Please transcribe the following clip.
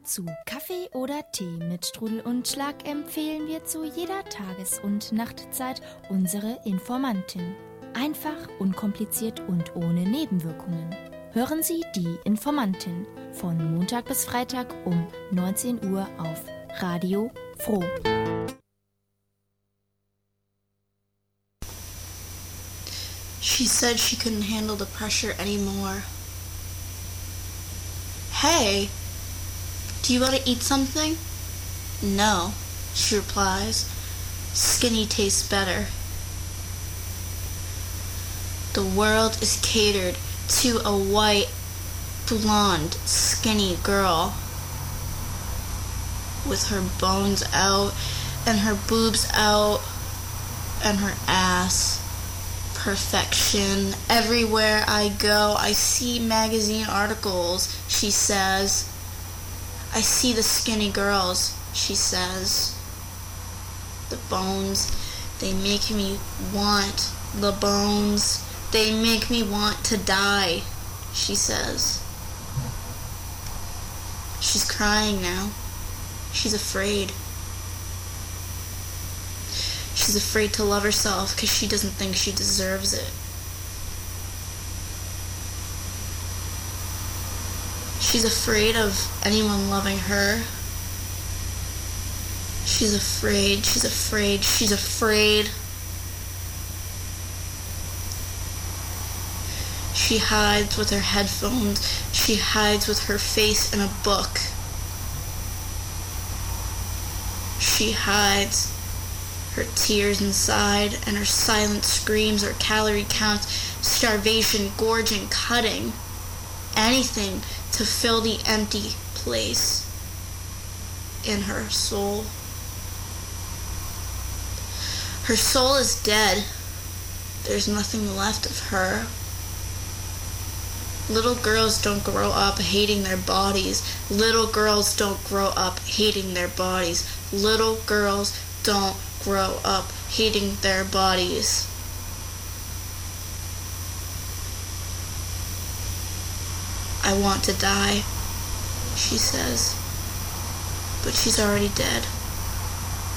Zu Kaffee oder Tee mit Strudel und Schlag empfehlen wir zu jeder Tages- und Nachtzeit unsere Informantin. Einfach, unkompliziert und ohne Nebenwirkungen. Hören Sie die Informantin von Montag bis Freitag um 19 Uhr auf Radio Froh. She said she couldn't handle the pressure anymore. Hey, do you want to eat something? No, she replies. Skinny tastes better. The world is catered to a white, blonde, skinny girl with her bones out and her boobs out and her ass. Perfection. Everywhere I go, I see magazine articles, she says. I see the skinny girls, she says. The bones, they make me want the bones. They make me want to die, she says. She's crying now. She's afraid. She's afraid to love herself because she doesn't think she deserves it. She's afraid of anyone loving her. She's afraid, she's afraid, she's afraid. She hides with her headphones. She hides with her face in a book. She hides her tears inside, and her silent screams are calorie counts, starvation, gorging, cutting. Anything to fill the empty place in her soul. Her soul is dead. There's nothing left of her. Little girls don't grow up hating their bodies. Little girls don't grow up hating their bodies. Little girls don't grow up hating their bodies. I want to die, she says, but she's already dead.